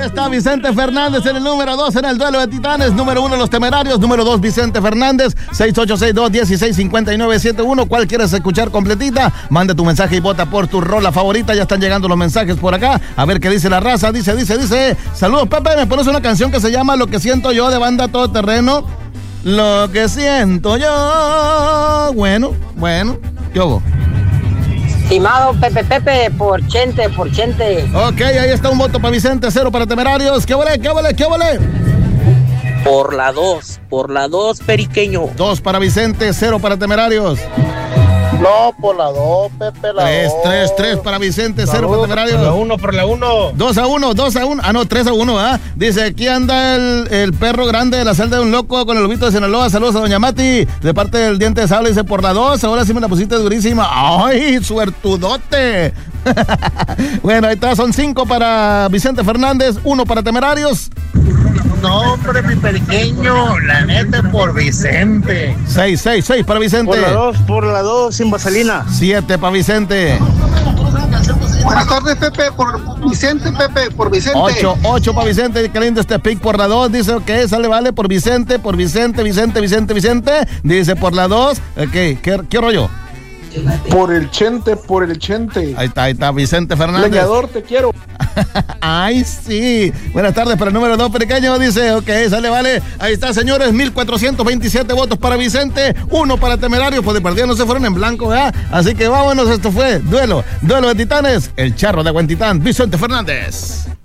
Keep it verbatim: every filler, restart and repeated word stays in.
está Vicente Fernández en el número dos en el duelo de titanes. Número uno, Los Temerarios. Número dos, Vicente Fernández. seis ocho seis dos, uno seis cinco nueve siete uno. ¿Cuál quieres escuchar completita? Manda tu mensaje y vota por tu rola favorita. Ya están llegando los mensajes por acá. A ver qué dice la raza. Dice, dice, dice. Saludos, Pepe. Me pones una canción que se llama Lo que siento yo, de banda Todoterreno. Lo que siento yo. Bueno, bueno. ¿Qué hubo? Estimado Pepe Pepe, por Chente, por Chente. Ok, ahí está un voto para Vicente, cero para Temerarios. ¿Qué vale, qué vale, qué vale? Por la dos, por la dos, periqueño. Dos para Vicente, cero para Temerarios. No, por la dos, Pepe, la Tres, dos. tres, tres para Vicente, cero para Temerarios. Por la uno, por la uno. Dos a uno, dos a uno. Ah, no, tres a uno, ¿ah? Dice, aquí anda el, el perro grande de la celda de un loco con el lobito de Sinaloa. Saludos a doña Mati, de parte del diente de sable. Dice, por la dos, ahora sí me la pusiste durísima. ¡Ay, suertudote! Bueno, ahí está, son cinco para Vicente Fernández, uno para Temerarios. No, hombre, mi pequeño, la neta, por Vicente. Seis, seis, seis para Vicente. Por la dos, por la dos, sin vaselina. Siete para Vicente. Buenas tardes, Pepe, por Vicente, Pepe, por Vicente. Ocho, ocho para Vicente, qué lindo este pick por la dos. Dice, ok, sale, vale, por Vicente, por Vicente, Vicente, Vicente, Vicente. Dice, por la dos, ok, ¿qué, qué rollo? Por el Chente, por el Chente. Ahí está, ahí está Vicente Fernández. Leñador, te quiero. Ay, sí. Buenas tardes para el número dos, pequeño. Dice, ok, sale, vale. Ahí está, señores, mil cuatrocientos veintisiete votos para Vicente, uno para Temerarios, pues de partida no se fueron en blanco, ¿verdad? Así que vámonos, esto fue Duelo, Duelo de Titanes, el charro de Aguantitán, Vicente Fernández.